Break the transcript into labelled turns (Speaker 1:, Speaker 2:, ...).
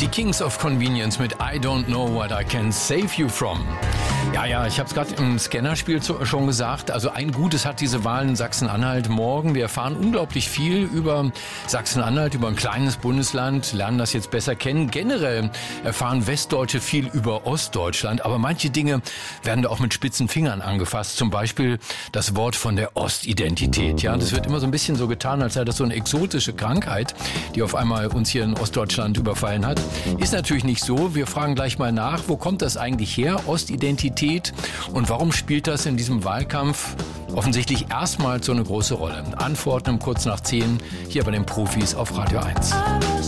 Speaker 1: Die Kings of Convenience mit I Don't Know What I Can Save You From. Ja, ich habe es gerade im Scannerspiel schon gesagt. Also ein Gutes hat diese Wahl in Sachsen-Anhalt morgen. Wir erfahren unglaublich viel über Sachsen-Anhalt, über ein kleines Bundesland, lernen das jetzt besser kennen. Generell erfahren Westdeutsche viel über Ostdeutschland, aber manche Dinge werden da auch mit spitzen Fingern angefasst. Zum Beispiel das Wort von der Ostidentität. Ja, das wird immer so ein bisschen so getan, als sei das so eine exotische Krankheit, die auf einmal uns hier in Ostdeutschland überfallen hat. Ist natürlich nicht so. Wir fragen gleich mal nach, wo kommt das eigentlich her, Ostidentität? Und warum spielt das in diesem Wahlkampf offensichtlich erstmals so eine große Rolle? Antworten um kurz nach 10 hier bei den Profis auf Radio 1.